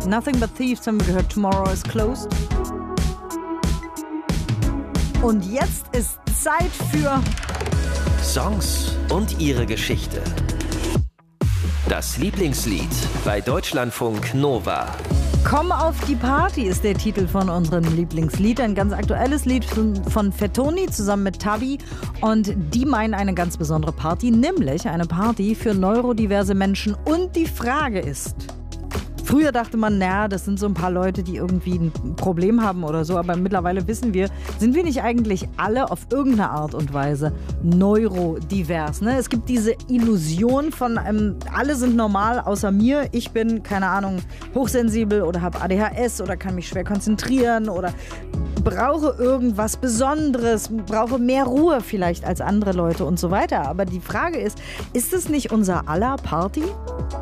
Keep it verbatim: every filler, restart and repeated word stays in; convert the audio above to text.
Nothing But Thieves haben wir gehört, Tomorrow is Closed. Und jetzt ist Zeit für Songs und ihre Geschichte. Das Lieblingslied bei Deutschlandfunk Nova. Komm auf die Party ist der Titel von unserem Lieblingslied. Ein ganz aktuelles Lied von Fettoni zusammen mit Tabi. Und die meinen eine ganz besondere Party, nämlich eine Party für neurodiverse Menschen. Und die Frage ist... Früher dachte man, naja, das sind so ein paar Leute, die irgendwie ein Problem haben oder so. Aber mittlerweile wissen wir, sind wir nicht eigentlich alle auf irgendeine Art und Weise neurodivers? Ne? Es gibt diese Illusion von, ähm, alle sind normal außer mir. Ich bin, keine Ahnung, hochsensibel oder habe A D H S oder kann mich schwer konzentrieren oder brauche irgendwas Besonderes, brauche mehr Ruhe vielleicht als andere Leute und so weiter. Aber die Frage ist, ist es nicht unser aller Party?